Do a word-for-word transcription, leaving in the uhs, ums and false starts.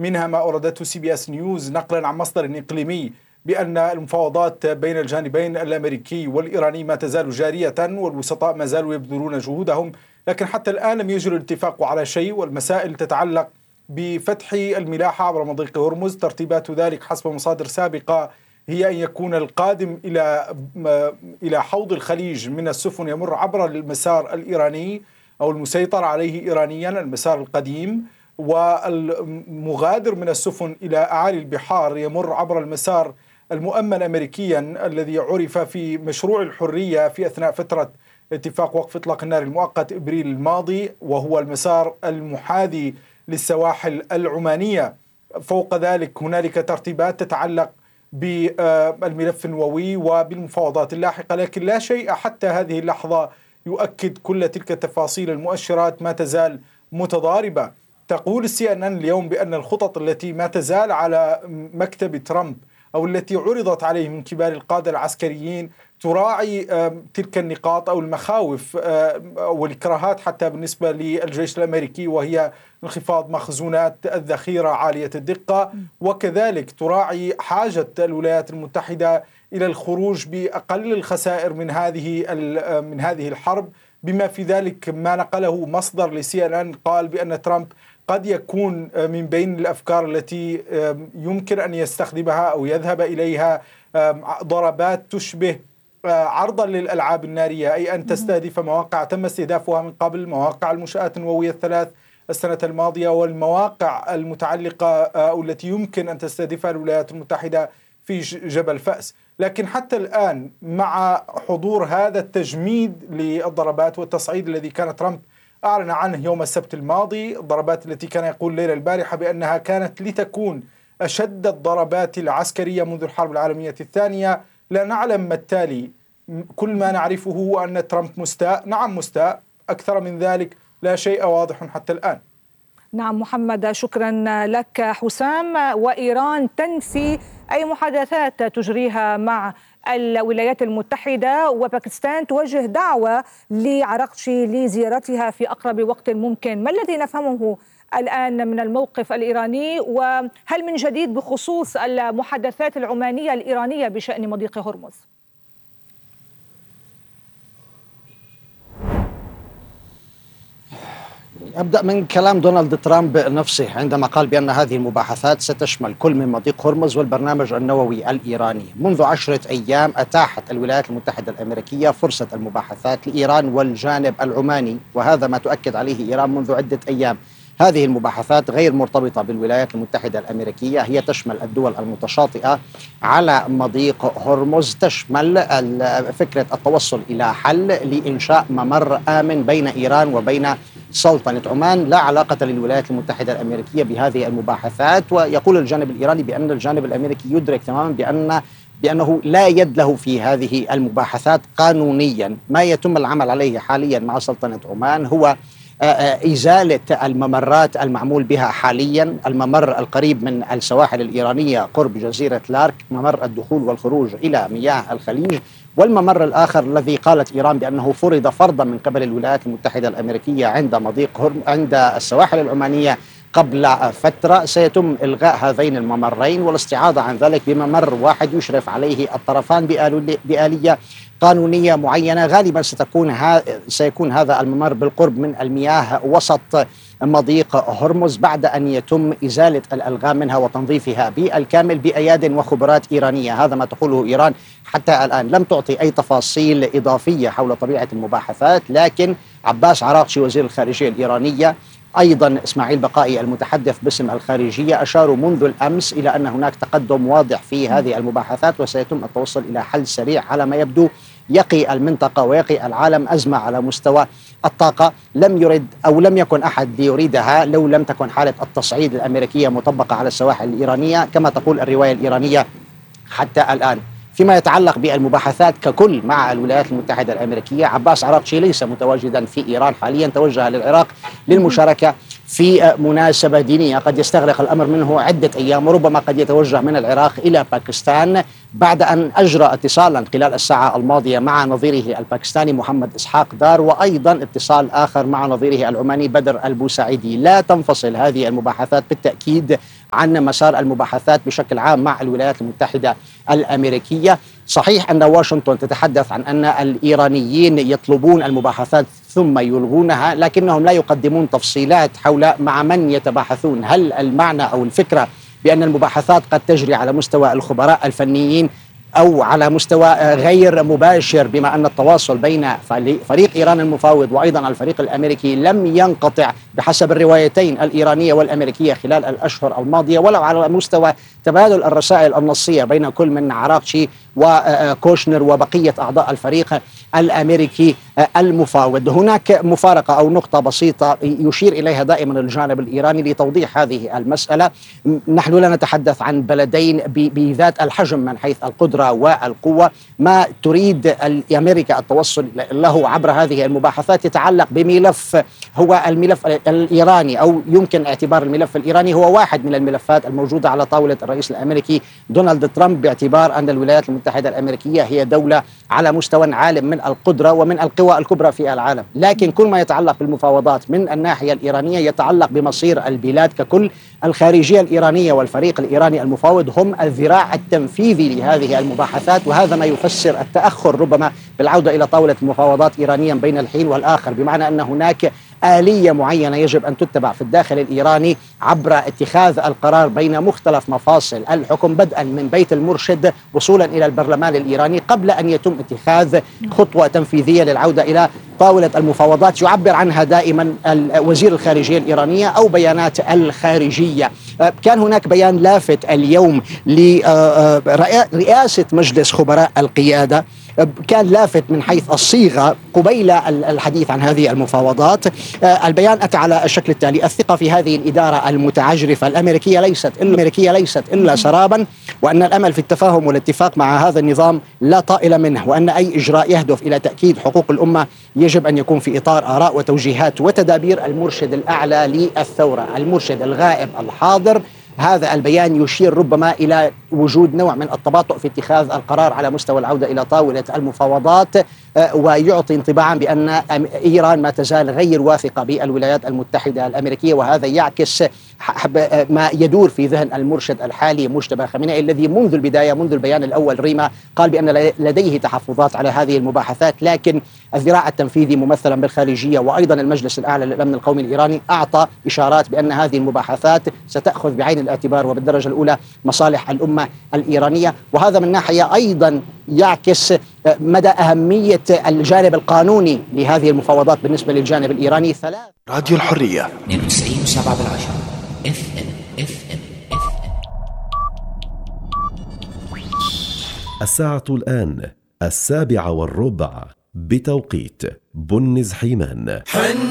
منها ما أوردته سي بي اس نيوز نقلا عن مصدر إقليمي بأن المفاوضات بين الجانبين الأمريكي والإيراني ما تزال جارية والوسطاء ما زالوا يبذلون جهودهم، لكن حتى الآن لم يجري الاتفاق على شيء، والمسائل تتعلق بفتح الملاحة عبر مضيق هرمز. ترتيبات ذلك حسب مصادر سابقة هي أن يكون القادم إلى إلى حوض الخليج من السفن يمر عبر المسار الإيراني أو المسيطر عليه إيرانيا، المسار القديم، والمغادر من السفن إلى أعالي البحار يمر عبر المسار المؤمن أمريكيا الذي عرف في مشروع الحرية في أثناء فترة اتفاق وقف إطلاق النار المؤقت إبريل الماضي، وهو المسار المحاذي للسواحل العمانية. فوق ذلك هنالك ترتيبات تتعلق بالملف النووي وبالمفاوضات اللاحقة، لكن لا شيء حتى هذه اللحظة يؤكد كل تلك التفاصيل. المؤشرات ما تزال متضاربة. تقول السي ان ان اليوم بأن الخطط التي ما تزال على مكتب ترامب أو التي عرضت عليه من كبار القادة العسكريين تراعي تلك النقاط أو المخاوف والإكراهات حتى بالنسبة للجيش الأمريكي، وهي انخفاض مخزونات الذخيرة عالية الدقة، وكذلك تراعي حاجة الولايات المتحدة إلى الخروج بأقل الخسائر من هذه من هذه الحرب، بما في ذلك ما نقله مصدر لسي ان ان قال بأن ترامب قد يكون من بين الأفكار التي يمكن أن يستخدمها أو يذهب إليها ضربات تشبه عرضا للألعاب النارية، أي أن تستهدف مواقع تم استهدافها من قبل، مواقع المنشآت النووية الثلاث السنة الماضية والمواقع المتعلقة أو التي يمكن أن تستهدفها الولايات المتحدة في جبل فأس. لكن حتى الآن مع حضور هذا التجميد للضربات والتصعيد الذي كان ترامب أعلن عنه يوم السبت الماضي، الضربات التي كان يقول ليلة البارحة بأنها كانت لتكون أشد الضربات العسكرية منذ الحرب العالمية الثانية، لا نعلم ما التالي. كل ما نعرفه هو أن ترامب مستاء، نعم مستاء، أكثر من ذلك لا شيء واضح حتى الآن. نعم محمد، شكرا لك حسام. وإيران تنفي أي محادثات تجريها مع الولايات المتحدة، وباكستان توجه دعوة لعراقچي لزيارتها في أقرب وقت ممكن. ما الذي نفهمه الآن من الموقف الإيراني، وهل من جديد بخصوص المحادثات العمانية الإيرانية بشأن مضيق هرمز؟ أبدأ من كلام دونالد ترامب نفسه عندما قال بأن هذه المباحثات ستشمل كل من مضيق هرمز والبرنامج النووي الإيراني. منذ عشرة أيام أتاحت الولايات المتحدة الأمريكية فرصة المباحثات لإيران والجانب العماني، وهذا ما تؤكد عليه إيران منذ عدة أيام. هذه المباحثات غير مرتبطة بالولايات المتحدة الأمريكية، هي تشمل الدول المتشاطئة على مضيق هرمز، تشمل فكرة التوصل إلى حل لإنشاء ممر آمن بين إيران وبين سلطنة عمان. لا علاقة للولايات المتحدة الأمريكية بهذه المباحثات. ويقول الجانب الإيراني بأن الجانب الأمريكي يدرك تماما بأن بأنه لا يد له في هذه المباحثات قانونيا. ما يتم العمل عليه حاليا مع سلطنة عمان هو إزالة الممرات المعمول بها حاليا، الممر القريب من السواحل الإيرانية قرب جزيرة لارك، ممر الدخول والخروج إلى مياه الخليج، والممر الآخر الذي قالت إيران بأنه فرض فرضا من قبل الولايات المتحدة الأمريكية عند مضيق هرم عند السواحل العمانية قبل فترة، سيتم إلغاء هذين الممرين والاستعاضة عن ذلك بممر واحد يشرف عليه الطرفان بآلية قانونية معينة. غالبا ستكون ها سيكون هذا الممر بالقرب من المياه وسط مضيق هرمز بعد أن يتم إزالة الألغام منها وتنظيفها بالكامل بأياد وخبرات إيرانية. هذا ما تقوله إيران. حتى الآن لم تعطي أي تفاصيل إضافية حول طبيعة المباحثات، لكن عباس عراقچي وزير الخارجية الإيرانية أيضا إسماعيل بقائي المتحدث باسم الخارجية أشاروا منذ الأمس إلى أن هناك تقدم واضح في هذه المباحثات وسيتم التوصل إلى حل سريع على ما يبدو يقي المنطقة ويقي العالم أزمة على مستوى الطاقة لم يرد أو لم يكن أحد ليريدها لو لم تكن حالة التصعيد الأمريكية مطبقة على السواحل الإيرانية كما تقول الرواية الإيرانية حتى الآن. فيما يتعلق بالمباحثات ككل مع الولايات المتحدة الأمريكية، عباس عراقچي ليس متواجدا في إيران حاليا، توجه للعراق للمشاركة في مناسبة دينية قد يستغرق الأمر منه عدة أيام، وربما قد يتوجه من العراق إلى باكستان بعد أن أجرى اتصالا خلال الساعة الماضية مع نظيره الباكستاني محمد إسحاق دار، وأيضا اتصال آخر مع نظيره العماني بدر البوسعيدي. لا تنفصل هذه المباحثات بالتأكيد عن مسار المباحثات بشكل عام مع الولايات المتحدة الأمريكية. صحيح أن واشنطن تتحدث عن أن الإيرانيين يطلبون المباحثات ثم يلغونها، لكنهم لا يقدمون تفصيلات حول مع من يتباحثون. هل المعنى أو الفكرة بأن المباحثات قد تجري على مستوى الخبراء الفنيين أو على مستوى غير مباشر، بما أن التواصل بين فريق إيران المفاوض وأيضا الفريق الأمريكي لم ينقطع بحسب الروايتين الإيرانية والأمريكية خلال الأشهر الماضية، ولو على مستوى تبادل الرسائل النصية بين كل من عراقشي وكوشنر وبقية أعضاء الفريق الأمريكي المفاوض. هناك مفارقة أو نقطة بسيطة يشير إليها دائما الجانب الإيراني لتوضيح هذه المسألة. نحن لا نتحدث عن بلدين بذات الحجم من حيث القدرة والقوة. ما تريد أمريكا التوصل له عبر هذه المباحثات يتعلق بملف هو الملف الإيراني، أو يمكن اعتبار الملف الإيراني هو واحد من الملفات الموجودة على طاولة الرئيس الأمريكي دونالد ترامب، باعتبار أن الولايات المتحدة الأمريكية هي دولة على مستوى عالم من القدرة ومن القوى الكبرى في العالم. لكن كل ما يتعلق بالمفاوضات من الناحية الإيرانية يتعلق بمصير البلاد ككل. الخارجية الإيرانية والفريق الإيراني المفاوض هم الذراع التنفيذي لهذه المباحثات، وهذا ما يفسر التأخر ربما بالعودة إلى طاولة المفاوضات إيرانيا بين الحين والآخر، بمعنى أن هناك آلية معينة يجب أن تتبع في الداخل الإيراني عبر اتخاذ القرار بين مختلف مفاصل الحكم، بدءا من بيت المرشد وصولا إلى البرلمان الإيراني، قبل أن يتم اتخاذ خطوة تنفيذية للعودة إلى طاولة المفاوضات يعبر عنها دائما وزير الخارجية الإيرانية أو بيانات الخارجية. كان هناك بيان لافت اليوم لرئاسة مجلس خبراء القيادة، كان لافت من حيث الصيغة قبيل الحديث عن هذه المفاوضات. البيان أتى على الشكل التالي: الثقة في هذه الإدارة المتعجرفة الأمريكية ليست الأمريكية ليست إلا سرابا، وأن الأمل في التفاهم والاتفاق مع هذا النظام لا طائل منه، وأن أي إجراء يهدف إلى تأكيد حقوق الأمة يجب أن يكون في إطار آراء وتوجيهات وتدابير المرشد الأعلى للثورة، المرشد الغائب الحاضر. هذا البيان يشير ربما إلى وجود نوع من التباطؤ في اتخاذ القرار على مستوى العودة إلى طاولة المفاوضات، ويعطي انطباعا بأن إيران ما تزال غير واثقة بالولايات المتحدة الأمريكية، وهذا يعكس ما يدور في ذهن المرشد الحالي مجتبى خامنئي، الذي منذ البداية منذ البيان الأول ريما قال بأن لديه تحفظات على هذه المباحثات، لكن الذراع التنفيذي ممثلا بالخارجية وأيضا المجلس الأعلى للأمن القومي الإيراني أعطى إشارات بأن هذه المباحثات ستأخذ بعين الاعتبار وبالدرجة الأولى مصالح الأمة الإيرانية. وهذا من ناحية أيضا يعكس مدى أهمية الجانب القانوني لهذه المفاوضات بالنسبة للجانب الإيراني. ثلاث راديو الحرية اثنين وتسعين وسبعة بالعشرة اف ام اف ام اف ام. الساعة الآن السابعة والربع بتوقيت بنز حيمان.